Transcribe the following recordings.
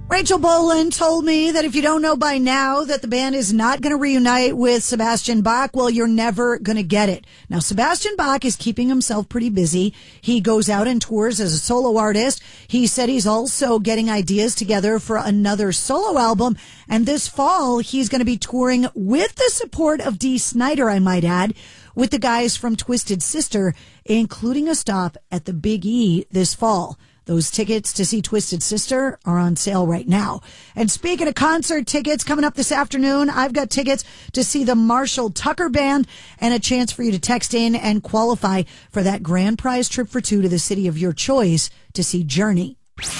Rachel Bolan told me that if you don't know by now that the band is not going to reunite with Sebastian Bach, well, you're never going to get it. Now, Sebastian Bach is keeping himself pretty busy. He goes out and tours as a solo artist. He said he's also getting ideas together for another solo album. And this fall, he's going to be touring with the support of Dee Snider, I might add, with the guys from Twisted Sister, including a stop at the Big E this fall. Those tickets to see Twisted Sister are on sale right now. And speaking of concert tickets, coming up this afternoon, I've got tickets to see the Marshall Tucker Band and a chance for you to text in and qualify for that grand prize trip for two to the city of your choice to see Journey.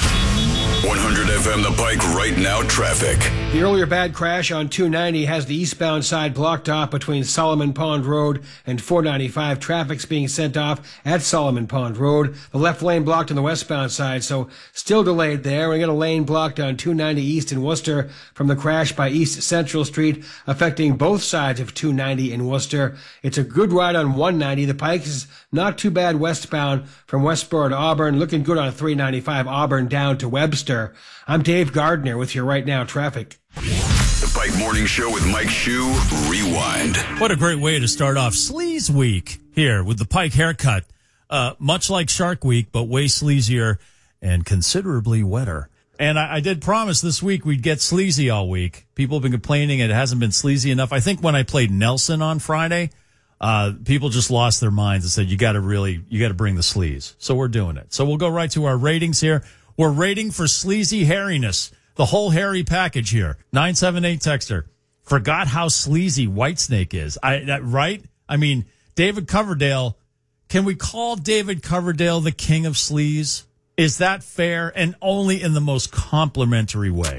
100 FM The Pike right now traffic. The earlier bad crash on 290 has the eastbound side blocked off between Solomon Pond Road and 495. Traffic's being sent off at Solomon Pond Road. The left lane blocked on the westbound side, so still delayed there. We got a lane blocked on 290 East in Worcester from the crash by East Central Street, affecting both sides of 290 in Worcester. It's a good ride on 190. The Pike is not too bad westbound from Westboro to Auburn. Looking good on 395 Auburn down to Webster. I'm Dave Gardner with your Right Now traffic. The Pike Morning Show with Mike Shue, Rewind. What a great way to start off Sleaze Week here with the Pike haircut. Much like Shark Week, but way sleazier and considerably wetter. And I did promise this week we'd get sleazy all week. People have been complaining it hasn't been sleazy enough. I think when I played Nelson on Friday, people just lost their minds and said, you got to bring the sleaze. So we're doing it. So we'll go right to our ratings here. We're rating for sleazy hairiness. The whole hairy package here. 978 texter. Forgot how sleazy Whitesnake is. Right? I mean, David Coverdale. Can we call David Coverdale the king of sleaze? Is that fair? And only in the most complimentary way.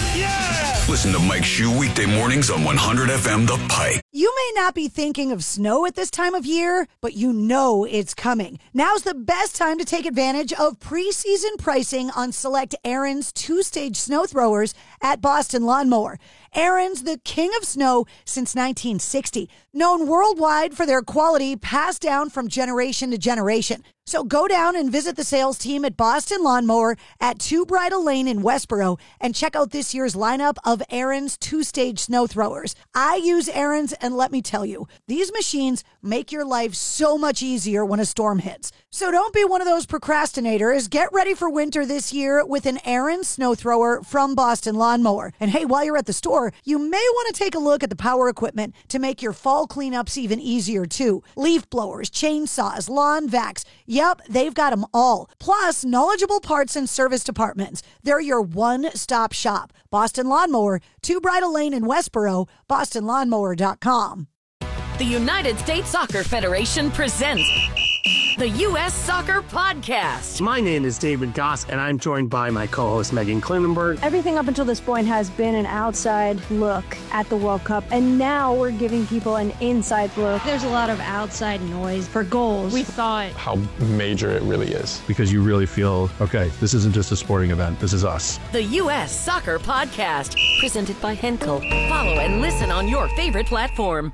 Listen to Mike Shue weekday mornings on 100 FM The Pike. You may not be thinking of snow at this time of year, but you know it's coming. Now's the best time to take advantage of preseason pricing on select Ariens 2-stage snow throwers at Boston Lawnmower. Ariens, the king of snow since 1960, known worldwide for their quality passed down from generation to generation. So go down and visit the sales team at Boston Lawnmower at 2 Bridle Lane in Westboro and check out this year's lineup of Ariens 2-stage snow throwers. I use Ariens, and let me tell you, these machines make your life so much easier when a storm hits. So don't be one of those procrastinators. Get ready for winter this year with an Ariens snow thrower from Boston Lawnmower. And hey, while you're at the store, you may want to take a look at the power equipment to make your fall cleanups even easier too. Leaf blowers, chainsaws, lawn vacs. Yep, they've got them all. Plus, knowledgeable parts and service departments. They're your one-stop shop. Boston Lawnmower, 2 Bridle Lane in Westboro, bostonlawnmower.com. The United States Soccer Federation presents the U.S. Soccer Podcast. My name is David Goss, and I'm joined by my co-host Megan Klinenberg. Everything up until this point has been an outside look at the World Cup, and now we're giving people an inside look. There's a lot of outside noise for goals. We thought how major it really is. Because you really feel, okay, this isn't just a sporting event, this is us. The U.S. Soccer Podcast, presented by Henkel. Follow and listen on your favorite platform.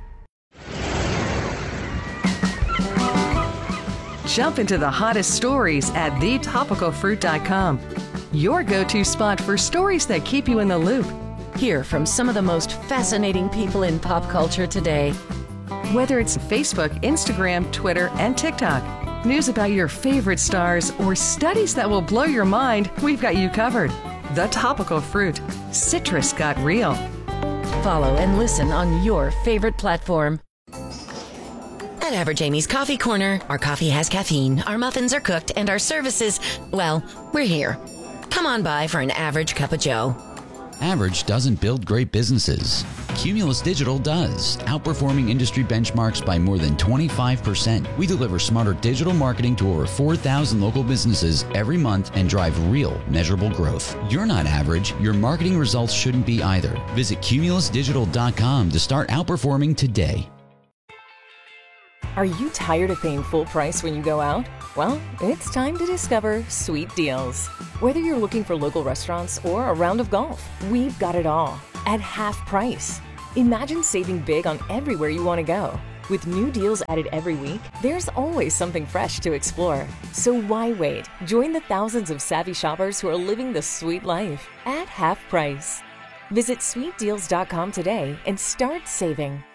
Jump into the hottest stories at thetopicalfruit.com. Your go-to spot for stories that keep you in the loop. Hear from some of the most fascinating people in pop culture today. Whether it's Facebook, Instagram, Twitter, and TikTok, news about your favorite stars, or studies that will blow your mind, we've got you covered. The Topical Fruit. Citrus got real. Follow and listen on your favorite platform. At Average Amy's Coffee Corner, our coffee has caffeine, our muffins are cooked, and our services, well, we're here. Come on by for an average cup of joe. Average doesn't build great businesses. Cumulus Digital does, outperforming industry benchmarks by more than 25%. We deliver smarter digital marketing to over 4,000 local businesses every month and drive real, measurable growth. You're not average. Your marketing results shouldn't be either. Visit cumulusdigital.com to start outperforming today. Are you tired of paying full price when you go out? Well, it's time to discover Sweet Deals. Whether you're looking for local restaurants or a round of golf, we've got it all at half price. Imagine saving big on everywhere you want to go. With new deals added every week, there's always something fresh to explore. So why wait? Join the thousands of savvy shoppers who are living the sweet life at half price. Visit sweetdeals.com today and start saving.